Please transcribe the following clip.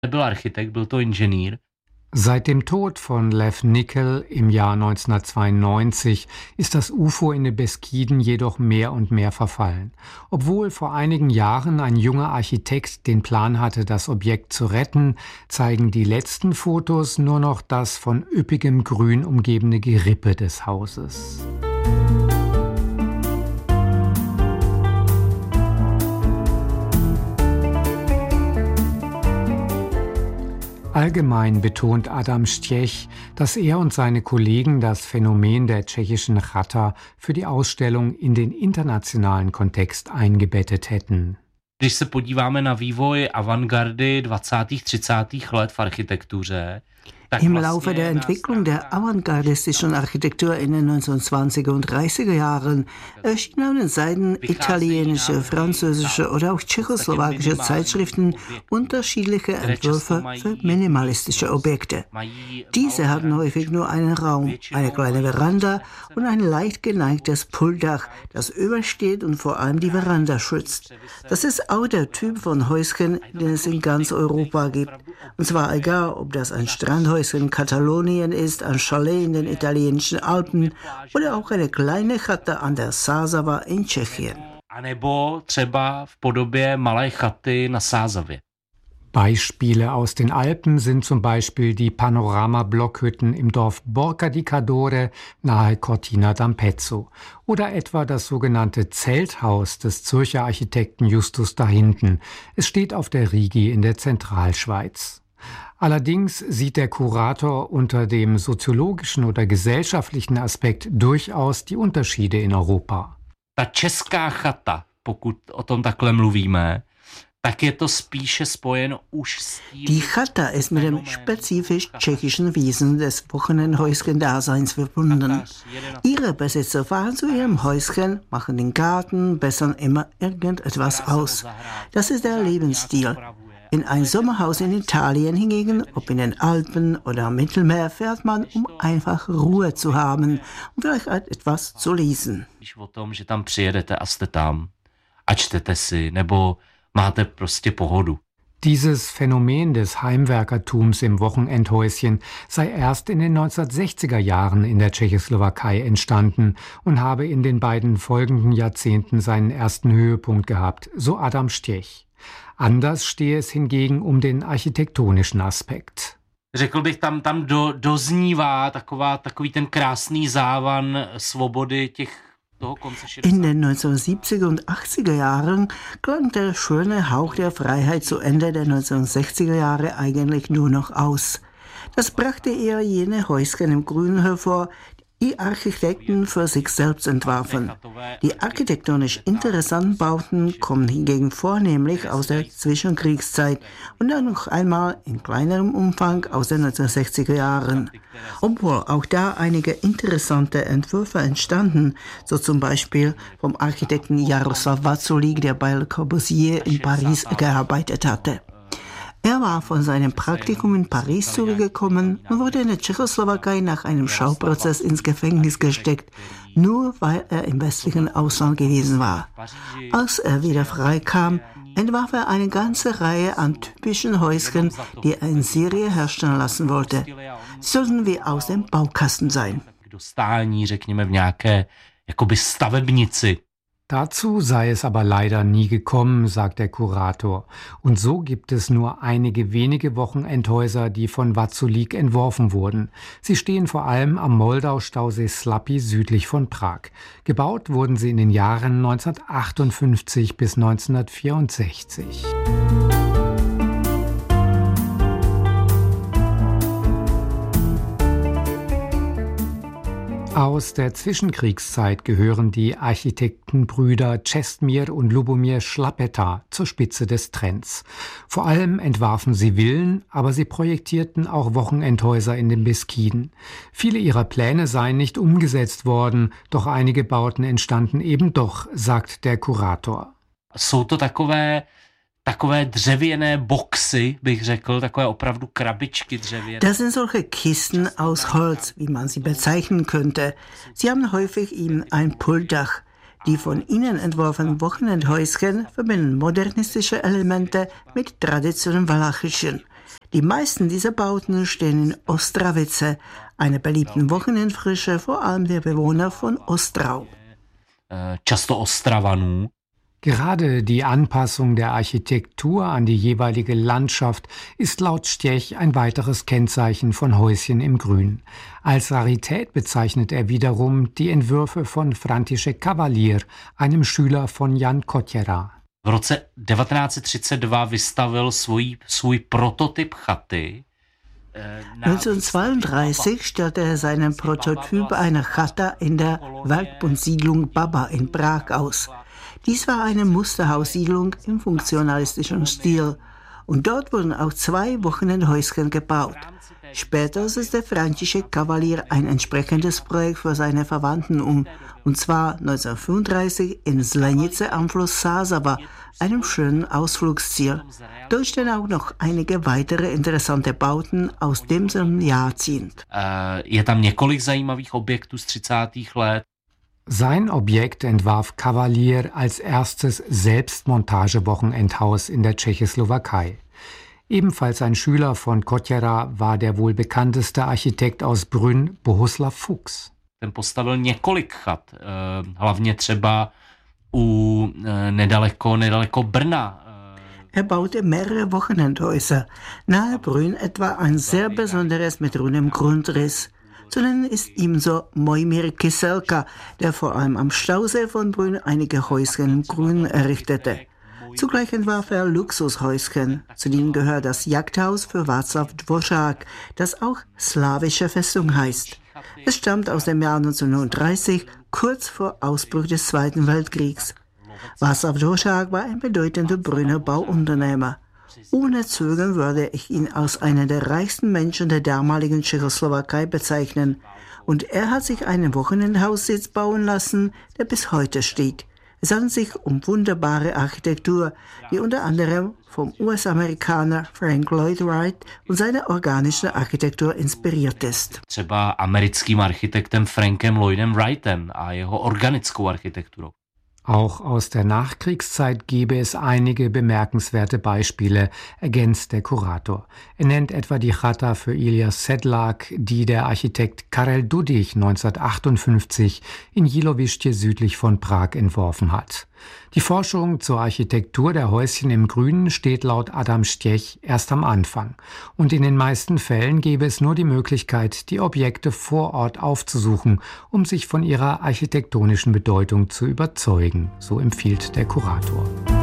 Nebyl architekt, byl to inženýr. Seit dem Tod von Lev Nickel im Jahr 1992 ist das UFO in den Beskiden jedoch mehr und mehr verfallen. Obwohl vor einigen Jahren ein junger Architekt den Plan hatte, das Objekt zu retten, zeigen die letzten Fotos nur noch das von üppigem Grün umgebene Gerippe des Hauses. Allgemein betont Adam Stech, dass er und seine Kollegen das Phänomen der tschechischen Chata für die Ausstellung in den internationalen Kontext eingebettet hätten. Když se podíváme na vývoj avantgardy 20. 30. let v architektuře, im Laufe der Entwicklung der avantgardistischen Architektur in den 1920er und 30er Jahren erschienen auf den Seiten italienische, französische oder auch tschechoslowakische Zeitschriften unterschiedliche Entwürfe für minimalistische Objekte. Diese hatten häufig nur einen Raum, eine kleine Veranda und ein leicht geneigtes Pultdach, das übersteht und vor allem die Veranda schützt. Das ist auch der Typ von Häuschen, den es in ganz Europa gibt. Und zwar egal, ob das ein Strandhäuschen in Katalonien ist, ein Chalet in den italienischen Alpen oder auch eine kleine Chata an der Sázava in Tschechien. A nebo třeba v podobě malé chaty na Sázavě. Beispiele aus den Alpen sind zum Beispiel die Panorama-Blockhütten im Dorf Borca di Cadore nahe Cortina d'Ampezzo oder etwa das sogenannte Zelthaus des Zürcher Architekten Justus Dahinten. Es steht auf der Rigi in der Zentralschweiz. Allerdings sieht der Kurator unter dem soziologischen oder gesellschaftlichen Aspekt durchaus die Unterschiede in Europa. Ta česká chata, pokud o tom takhle mluvíme, tak je to spíše spojeno už s tím. Die Chata ist mit dem spezifisch tschechischen Wesen des Wochenendhäuschen-Daseins verbunden. Ihre Besitzer fahren zu ihrem Häuschen, machen den Garten, bessern immer irgendetwas aus. Das ist der Lebensstil. In ein Sommerhaus in Italien hingegen, ob in den Alpen oder am Mittelmeer, fährt man, um einfach Ruhe zu haben und vielleicht etwas zu lesen. O tom, že tam přijedete a jste tam a čtete si, nebo máte prostě pohodu. Dieses Phänomen des Heimwerkertums im Wochenendhäuschen sei erst in den 1960er Jahren in der Tschechoslowakei entstanden und habe in den beiden folgenden Jahrzehnten seinen ersten Höhepunkt gehabt, so Adam Stech. Anders stehe es hingegen um den architektonischen Aspekt. Řekl bych, tam doznívá takový ten krásný závan svobody toho konce 60. In den 1970er und 80er Jahren klang der schöne Hauch der Freiheit zu Ende der 1960er Jahre eigentlich nur noch aus. Das brachte eher jene Häuschen im Grünen hervor, die Architekten für sich selbst entwarfen. Die architektonisch interessanten Bauten kommen hingegen vornehmlich aus der Zwischenkriegszeit und dann noch einmal in kleinerem Umfang aus den 1960er Jahren. Obwohl auch da einige interessante Entwürfe entstanden, so zum Beispiel vom Architekten Jaroslav Vaculík, der bei Le Corbusier in Paris gearbeitet hatte. Er war von seinem Praktikum in Paris zurückgekommen und wurde in der Tschechoslowakei nach einem Schauprozess ins Gefängnis gesteckt, nur weil er im westlichen Ausland gewesen war. Als er wieder freikam, entwarf er eine ganze Reihe an typischen Häuschen, die er in Serie herstellen lassen wollte. Sie sollten wie aus dem Baukasten sein. Dazu sei es aber leider nie gekommen, sagt der Kurator. Und so gibt es nur einige wenige Wochenendhäuser, die von Vaculík entworfen wurden. Sie stehen vor allem am Moldau-Stausee Slapy südlich von Prag. Gebaut wurden sie in den Jahren 1958 bis 1964. Aus der Zwischenkriegszeit gehören die Architektenbrüder Čestmír und Lubomír Šlapeta zur Spitze des Trends. Vor allem entwarfen sie Villen, aber sie projektierten auch Wochenendhäuser in den Beskiden. Viele ihrer Pläne seien nicht umgesetzt worden, doch einige Bauten entstanden eben doch, sagt der Kurator. Jsou to takové dřevěné boxy, bych řekl, takové opravdu krabičky dřevěné. Das sind solche Kisten aus Holz, wie man sie bezeichnen könnte. Sie haben häufig eben ein Pultdach. Die von ihnen entworfenen Wochenendhäuschen verbinden modernistische Elemente mit traditionellen walachischen. Die meisten dieser Bauten stehen in Ostravice, einer beliebten Wochenendfrische, vor allem der Bewohner von Ostrau. Často Ostravanů. Gerade die Anpassung der Architektur an die jeweilige Landschaft ist laut Stech ein weiteres Kennzeichen von Häuschen im Grün. Als Rarität bezeichnet er wiederum die Entwürfe von František Cavalier, einem Schüler von Jan Kotěra. V roce 1932 vystavil svůj prototyp chaty. 1932 stellte er seinen Prototyp einer Chata in der Werkbundsiedlung Baba in Prag aus. Dies war eine Musterhaussiedlung im funktionalistischen Stil und dort wurden auch 2 Wochenendhäuschen gebaut. Später setzte František Cavalier ein entsprechendes Projekt für seine Verwandten um, und zwar 1935 in Zlenice am Fluss Sázava, einem schönen Ausflugsziel. Dort stehen auch noch einige weitere interessante Bauten aus demselben Jahrzehnt. Je tam několik zajímavých objektů z 30. let. Sein Objekt entwarf Cavalier als erstes Selbstmontagewochenendhaus in der Tschechoslowakei. Ebenfalls ein Schüler von Kotěra war der wohl bekannteste Architekt aus Brünn, Bohuslav Fuchs. Ten postavil několik chat, hlavně třeba nedaleko Brna. Er baute mehrere Wochenendhäuser, nahe Brünn etwa ein sehr besonderes mit runem Grundriss. Zu nennen ist ebenso Mojmír Kyselka, der vor allem am Stausee von Brünn einige Häuschen im Grün errichtete. Zugleich entwarf er Luxushäuschen, zu denen gehört das Jagdhaus für Václav Dvořák, das auch slawische Festung heißt. Es stammt aus dem Jahr 1930, kurz vor Ausbruch des Zweiten Weltkriegs. Václav Dvořák war ein bedeutender Brünner Bauunternehmer. Ohne Zögern würde ich ihn als einen der reichsten Menschen der damaligen Tschechoslowakei bezeichnen. Und er hat sich einen Wochenendhaussitz bauen lassen, der bis heute steht. Es handelt sich um wunderbare Architektur, die unter anderem vom US-Amerikaner Frank Lloyd Wright und seiner organischen Architektur inspiriert ist. Třeba americkým architektem Frankem Lloydem Wrightem a jeho organickou architekturou. Auch aus der Nachkriegszeit gebe es einige bemerkenswerte Beispiele, ergänzt der Kurator. Er nennt etwa die Chata für Ilja Sedlak, die der Architekt Karel Dudik 1958 in Jíloviště südlich von Prag entworfen hat. Die Forschung zur Architektur der Häuschen im Grünen steht laut Adam Stech erst am Anfang. Und in den meisten Fällen gäbe es nur die Möglichkeit, die Objekte vor Ort aufzusuchen, um sich von ihrer architektonischen Bedeutung zu überzeugen, so empfiehlt der Kurator.